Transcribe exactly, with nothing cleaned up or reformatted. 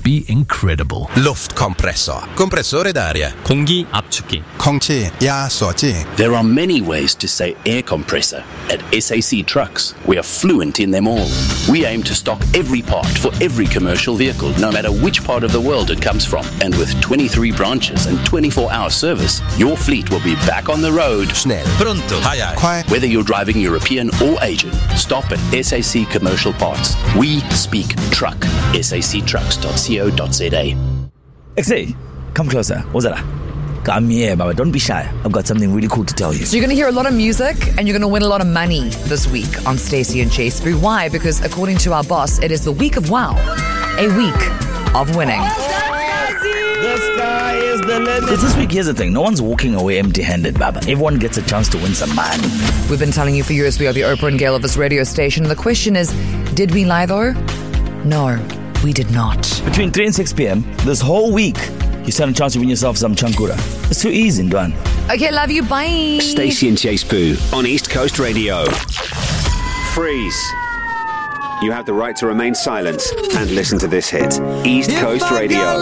be incredible. Luftkompressor, compressore d'aria. 공기 압축기. 空气压缩机. There are many ways to say air compressor. At S A C Trucks, we are fluent in them all. We aim to stock every part for every commercial vehicle, no matter which part of the world it comes from. And with twenty-three branches and twenty-four hour service, your fleet will be back on the road. Snell. Pronto. Hai hai. 快. Whether you're driving European or Asian, stop at S A C Commercial Parts. We speak truck. S A C trucks dot co dot z a. X A, come closer. Ozara. Come here, Baba. Don't be shy. I've got something really cool to tell you. So you're going to hear a lot of music and you're going to win a lot of money this week on Stacey and Chase Boo. Why? Because according to our boss, it is the week of wow. A week of winning. The sky is the limit. Because this week, here's the thing. No one's walking away empty-handed, Baba. Everyone gets a chance to win some money. We've been telling you for years we are the Oprah and Gail of this radio station. The question is, did we lie though? No, we did not. Between three and six p.m. this whole week, you stand a chance to win yourself some chankura. It's too easy, Ndwan. Okay, love you. Bye. Stacey and Chase Boo on East Coast Radio. Freeze. You have the right to remain silent and listen to this hit. East Coast Radio.